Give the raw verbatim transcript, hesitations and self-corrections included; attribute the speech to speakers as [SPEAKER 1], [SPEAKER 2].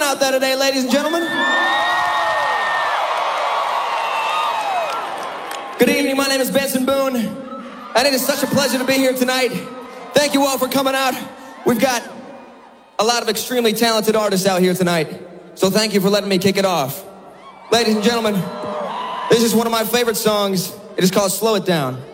[SPEAKER 1] out there today, ladies and gentlemen? Good evening, my name is Benson Boone, and it is such a pleasure to be here tonight. Thank you all for coming out. We've got a lot of extremely talented artists out here tonight, so thank you for letting me kick it off. Ladies and gentlemen, this is one of my favorite songs. It is called Slow It Down.